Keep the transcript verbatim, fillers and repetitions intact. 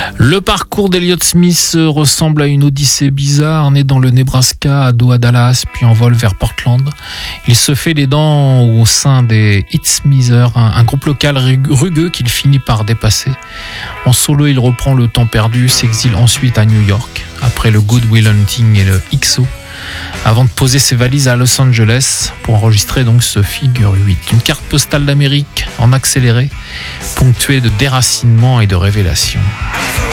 Le parcours d'Elliott Smith ressemble à une odyssée bizarre, né dans le Nebraska, ado à Dallas, puis en vol vers Portland. Il se fait les dents au sein des Hitsmithers, un, un groupe local rugueux qu'il finit par dépasser. En solo, il reprend le temps perdu, s'exile ensuite à New York, après le Good Will Hunting et le X O, avant de poser ses valises à Los Angeles pour enregistrer donc ce Figure huit. Une carte postale d'Amérique en accéléré, ponctuée de déracinement et de révélation.